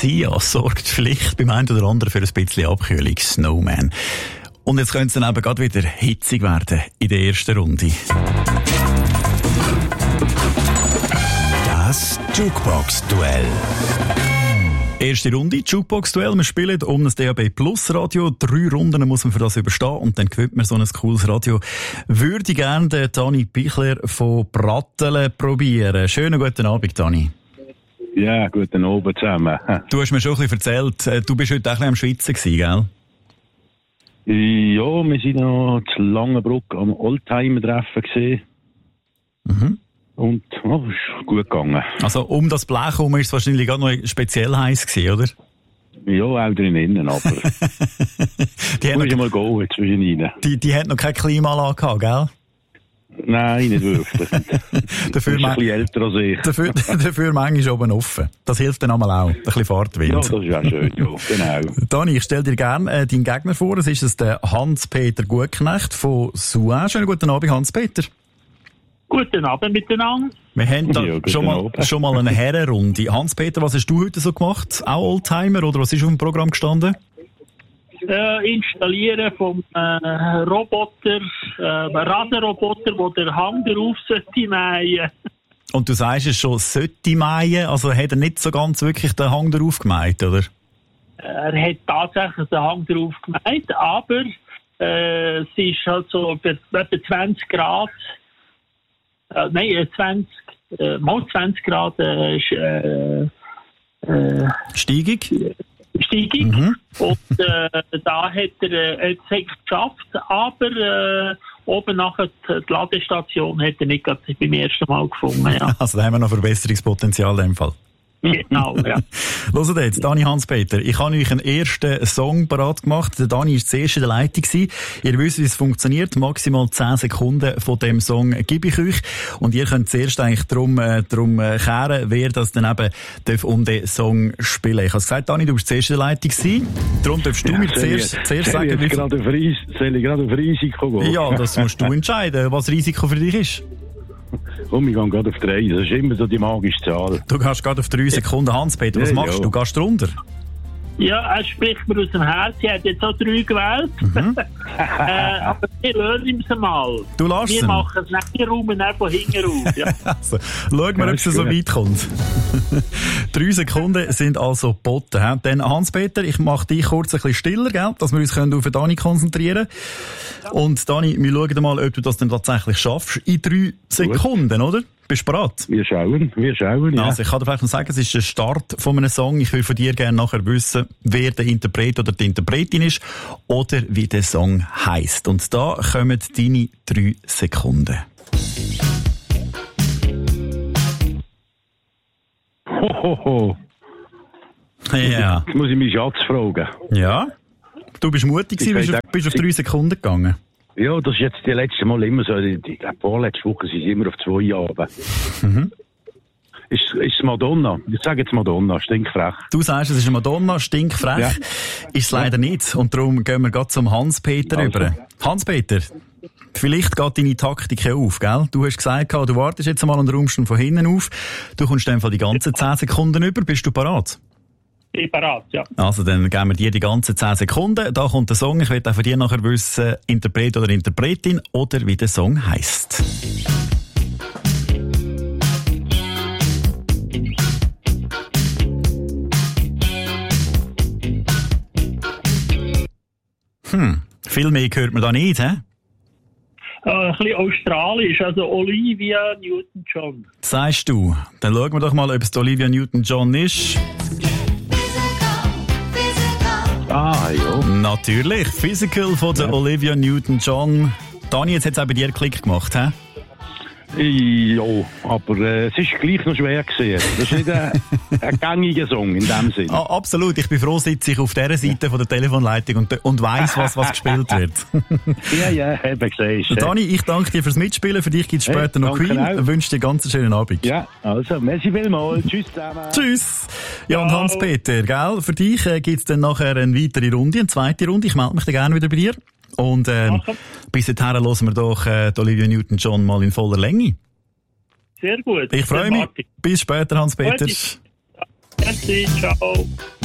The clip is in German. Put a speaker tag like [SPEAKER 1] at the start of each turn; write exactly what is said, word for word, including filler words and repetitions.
[SPEAKER 1] Sia sorgt vielleicht beim einen oder anderen für ein bisschen Abkühlung. Snowman. Und jetzt könnte es dann eben gerade wieder hitzig werden in der ersten Runde.
[SPEAKER 2] Das Jukebox-Duell.
[SPEAKER 1] Erste Runde, Jukebox-Duell. Wir spielen um das D A B Plus Radio. Drei Runden muss man für das überstehen und dann gewinnt man so ein cooles Radio. Würde ich gerne den Dani Pichler von Brattelen probieren. Schönen guten Abend, Dani.
[SPEAKER 3] Ja, guten Abend zusammen.
[SPEAKER 1] Du hast mir schon ein bisschen erzählt, du bist heute auch ein bisschen am Schwitzen gewesen, gell?
[SPEAKER 3] Ja, wir sind noch zu Langenbruck am Oldtimer-Treffen gesehen.
[SPEAKER 1] Mhm.
[SPEAKER 3] Und oh, ist gut gegangen.
[SPEAKER 1] Also um das Blech herum ist es wahrscheinlich gerade noch speziell heiß gewesen, oder?
[SPEAKER 3] Ja, auch drinnen, aber
[SPEAKER 1] die
[SPEAKER 3] muss ich
[SPEAKER 1] noch,
[SPEAKER 3] mal gehen zwischen rein.
[SPEAKER 1] Die, die hat noch keine Klimaanlage gehabt, gell?
[SPEAKER 3] Nein, nicht wirklich.
[SPEAKER 1] dafür
[SPEAKER 3] ist ein bisschen älter als ich.
[SPEAKER 1] Dafür, dafür manchmal oben offen. Das hilft dann einmal auch. Ein bisschen Fahrtwind.
[SPEAKER 3] Ja, das ist auch schön, ja, genau.
[SPEAKER 1] Dani, ich stelle dir gerne äh, deinen Gegner vor. Es ist es der Hans-Peter Gutknecht von Souen. Schönen guten Abend, Hans-Peter.
[SPEAKER 4] Guten Abend miteinander.
[SPEAKER 1] Wir haben da
[SPEAKER 3] Ja,
[SPEAKER 1] schon, mal, schon mal eine Herrenrunde. Hans-Peter, was hast du heute so gemacht? Auch Oldtimer oder was ist auf dem Programm gestanden?
[SPEAKER 4] Äh, installieren vom äh, Roboter, äh, Rasenroboter, wo der Hang drauf sollte mähen.
[SPEAKER 1] Und du sagst es schon, sollte mähen, also hat er nicht so ganz wirklich den Hang drauf gemeint, oder?
[SPEAKER 4] Er hat tatsächlich den Hang drauf gemäht, aber äh, es ist halt so etwa zwanzig Grad, äh, nein, zwanzig, äh, mal zwanzig Grad äh, äh, äh,
[SPEAKER 1] Steigung?
[SPEAKER 4] Steigung.
[SPEAKER 1] Mhm.
[SPEAKER 4] Und äh, da hat er äh, es hat geschafft, aber äh, oben nachher die Ladestation hat er nicht gerade beim ersten Mal gefunden. Ja.
[SPEAKER 1] Also da haben wir noch Verbesserungspotenzial in dem Fall.
[SPEAKER 4] Genau, ja.
[SPEAKER 1] Hört jetzt, Dani, Hans-Peter, ich habe euch einen ersten Song parat gemacht. Der Dani war zuerst in der Leitung gewesen. Ihr wisst, wie es funktioniert. Maximal zehn Sekunden von dem Song gebe ich euch. Und ihr könnt zuerst eigentlich darum, äh, darum äh, kehren, wer das dann eben darf um den Song spielen. Ich habe gesagt, Dani, du bist zuerst in der Leitung gewesen. Darum darfst du ja, mir zuerst,
[SPEAKER 3] ich,
[SPEAKER 1] zuerst
[SPEAKER 3] sagen,
[SPEAKER 1] sagen, wie viel...
[SPEAKER 3] Gerade auf Ris- soll ich gerade auf Risiko gehen?
[SPEAKER 1] Ja, das musst du entscheiden, was Risiko für dich ist.
[SPEAKER 3] Komm, ich gehe gerade auf drei. Das ist immer so die magische Zahl.
[SPEAKER 1] Du gehst gerade auf drei Sekunden. Hans-Peter, was
[SPEAKER 3] Ja,
[SPEAKER 1] machst
[SPEAKER 3] ja.
[SPEAKER 1] du? Gehst du runter?
[SPEAKER 4] Ja, er spricht mir aus dem Herzen. Er hat jetzt auch drei gewählt.
[SPEAKER 1] Mhm.
[SPEAKER 4] äh, aber wir lassen ihm es mal.
[SPEAKER 1] Du lässt
[SPEAKER 4] Wir
[SPEAKER 1] ihn?
[SPEAKER 4] machen es nicht. Wir räumen dann von hinten auf. Ja.
[SPEAKER 1] Also, schau mal, ob es so weit kommt. Drei Sekunden sind also geboten. He? Dann Hans-Peter, ich mache dich kurz ein bisschen stiller, gell, dass wir uns können auf Dani konzentrieren können. Und Dani, wir schauen mal, ob du das dann tatsächlich schaffst in drei Sekunden, oder? Bist du bereit?
[SPEAKER 3] Wir schauen, wir schauen, ja.
[SPEAKER 1] Also ich kann dir vielleicht noch sagen, es ist der Start von einem Song. Ich will von dir gerne nachher wissen, wer der Interpret oder die Interpretin ist oder wie der Song heisst. Und da kommen deine drei Sekunden.
[SPEAKER 3] Ho, ho, ho.
[SPEAKER 1] Ja.
[SPEAKER 3] Jetzt muss ich meinen Schatz fragen.
[SPEAKER 1] Ja? Du bist mutig gewesen, bist, auf, bist auf drei Sekunden gegangen.
[SPEAKER 3] Ja, das ist jetzt die letzte Mal immer so. Die, die vorletzte Woche sind sie immer auf zwei Jahre.
[SPEAKER 1] Mhm.
[SPEAKER 3] Ist, ist es Madonna? Ich sage jetzt Madonna, stinkfrech.
[SPEAKER 1] Du sagst, es ist eine Madonna, stinkfrech.
[SPEAKER 3] Ja.
[SPEAKER 1] Ist es leider nicht. Und darum gehen wir gerade zum Hans-Peter
[SPEAKER 3] Also.
[SPEAKER 1] über. Hans-Peter, vielleicht geht deine Taktik auf, gell? Du hast gesagt, du wartest jetzt einmal und räumst ihn von hinten auf. Du kommst dann die ganzen zehn Sekunden über. Bist du parat?
[SPEAKER 4] Ich bin bereit, ja.
[SPEAKER 1] Also, dann geben wir dir die ganzen zehn Sekunden. Da kommt der Song. Ich will auch von dir nachher wissen, Interpret oder Interpretin oder wie der Song heisst. Hm, viel mehr hört man da nicht, hä?
[SPEAKER 4] Äh, ein bisschen australisch, also Olivia Newton-John.
[SPEAKER 1] Sagst du. Dann schauen wir doch mal, ob es die Olivia Newton-John ist.
[SPEAKER 3] Ah, ja.
[SPEAKER 1] Natürlich. Physical von der
[SPEAKER 3] Ja.
[SPEAKER 1] Olivia Newton-John. Dani, jetzt hat es auch bei dir Klick gemacht, hä?
[SPEAKER 3] Ja, aber äh, es ist gleich noch schwer gewesen. Das ist nicht ein, ein gängiger Song in dem Sinn.
[SPEAKER 1] Ah, absolut. Ich bin froh, sitze ich auf dieser Seite von der Telefonleitung und, und weiss, was, was gespielt wird.
[SPEAKER 3] Ja, ja, eben siehst du.
[SPEAKER 1] Dani, ich danke dir fürs Mitspielen. Für dich gibt es später
[SPEAKER 3] Hey,
[SPEAKER 1] noch
[SPEAKER 3] danke
[SPEAKER 1] Queen.
[SPEAKER 3] auch.
[SPEAKER 1] Ich wünsche dir ganz einen schönen Abend.
[SPEAKER 3] Ja, also, merci vielmals. Tschüss zusammen.
[SPEAKER 1] Tschüss. Ja, und
[SPEAKER 4] Ciao.
[SPEAKER 1] Hans-Peter, gell? Für dich äh, gibt es dann nachher eine weitere Runde, eine zweite Runde. Ich melde mich dann gerne wieder bei dir. Und ähm,
[SPEAKER 4] Machen.
[SPEAKER 1] bis dahin hören wir doch äh, die Olivia Newton-John mal in voller Länge.
[SPEAKER 4] Sehr gut.
[SPEAKER 1] Ich freue
[SPEAKER 4] Sehr
[SPEAKER 1] mich.
[SPEAKER 4] mag ich.
[SPEAKER 1] Bis später, Hans-Peter.
[SPEAKER 4] Gut. Ja. Merci, ciao.